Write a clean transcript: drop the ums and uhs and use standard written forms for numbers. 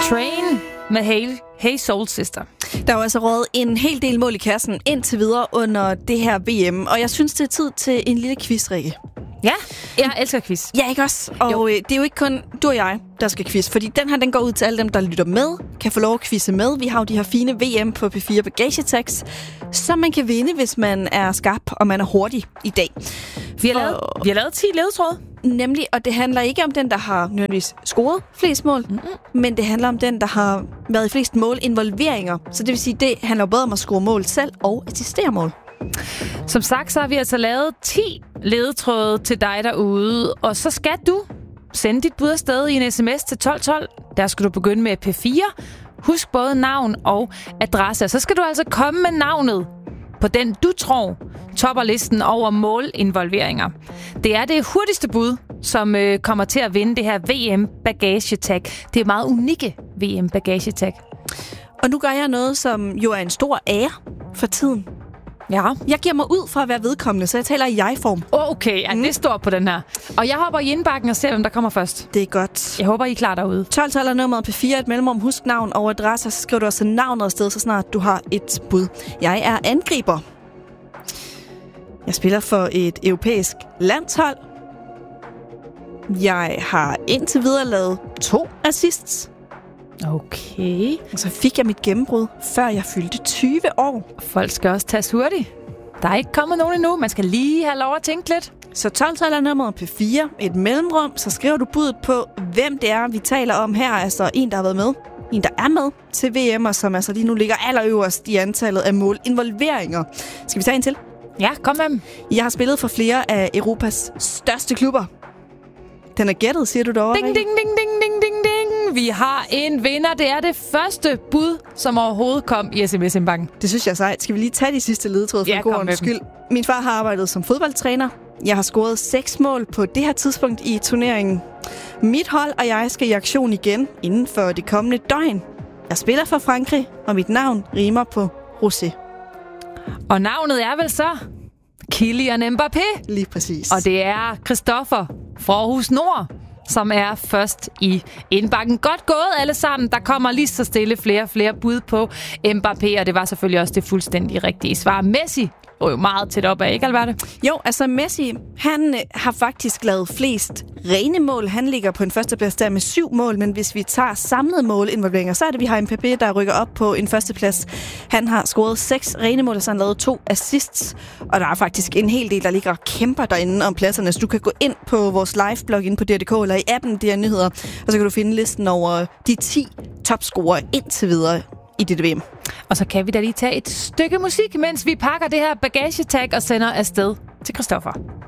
Train med Hey Soul Sister. Der er jo altså røget en hel del mål i kassen indtil videre under det her VM, og jeg synes, det er tid til en lille quiz, Rikke. Ja, jeg elsker quiz. Ja, ikke også? Og det er jo ikke kun du og jeg, der skal quiz, fordi den her, den går ud til alle dem, der lytter med, kan få lov at quizze med. Vi har jo de her fine VM på P4 Bagagetex, som man kan vinde, hvis man er skarp og man er hurtig i dag. Vi har lavet 10 ledetråde. Nemlig, og det handler ikke om den, der har nødvendigvis scoret flest mål, men det handler om den, der har været i flest målinvolveringer. Så det vil sige, det handler både om at score mål selv og assistere mål. Som sagt, så har vi altså lavet 10 ledetråde til dig derude, og så skal du sende dit bud afsted i en sms til 1212. Der skal du begynde med P4. Husk både navn og adresse. Så skal du altså komme med navnet på den, du tror topper listen over målinvolveringer. Det er det hurtigste bud, som kommer til at vinde det her VM-bagagetag. Det er meget unikke VM-bagagetag. Og nu gør jeg noget, som jo er en stor ære for tiden. Ja. Jeg giver mig ud fra at være vedkommende, så jeg taler i jeg-form. Okay, ja, det står på den her. Og jeg hopper i indbakken og ser, hvem der kommer først. Det er godt. Jeg håber, I er klar derude. 12 er nummeret P4, et mellemrum, husk navn og adresse, så skriver du også navnet afsted, så snart du har et bud. Jeg er angriber. Jeg spiller for et europæisk landshold. Jeg har indtil videre lavet 2 assists. Okay. Og så fik jeg mit gennembrud, før jeg fyldte 20 år. Folk skal også tages hurtigt. Der er ikke kommet nogen endnu. Man skal lige have lov at tænke lidt. Så 12 er nummeret P4, et mellemrum, så skriver du budet på, hvem det er, vi taler om her. Altså en, der har været med. En, der er med til VM, og som altså lige nu ligger allerøverst i antallet af målinvolveringer. Skal vi tage en til? Ja, kom med dem. Jeg har spillet for flere af Europas største klubber. Den er gættet, siger du derovre? Ding, ding, ding, ding, ding, ding, ding. Vi har en vinder. Det er det første bud, som overhovedet kom i SMS-indbakken. Det synes jeg er sejt. Skal vi lige tage de sidste ledetråde for god ordens skyld? Min far har arbejdet som fodboldtræner. Jeg har scoret 6 mål på det her tidspunkt i turneringen. Mit hold og jeg skal i aktion igen inden for det kommende døgn. Jeg spiller for Frankrig, og mit navn rimer på Rosé. Og navnet er vel så Kylian Mbappé. Lige præcis. Og det er Christoffer fra Aarhus Nord, som er først i indbakken. Godt gået alle sammen. Der kommer lige så stille flere bud på Mbappé, og det var selvfølgelig også det fuldstændig rigtige svar. Messi jo meget tæt op af, ikke Alberte? Jo, altså Messi, han har faktisk lavet flest rene mål. Han ligger på en førsteplads der med 7 mål, men hvis vi tager samlede målinvolveringer, så er det, vi har Mbappé, der rykker op på en førsteplads. Han har scoret 6 rene mål, og så har han lavet 2 assists, og der er faktisk en hel del, der ligger og kæmper derinde om pladserne, så du kan gå ind på vores live-blog inde på DR.dk eller i appen DR Nyheder, og så kan du finde listen over de 10 topscorere indtil videre i dit VM. Og så kan vi da lige tage et stykke musik, mens vi pakker det her bagagetag og sender afsted til Christoffer.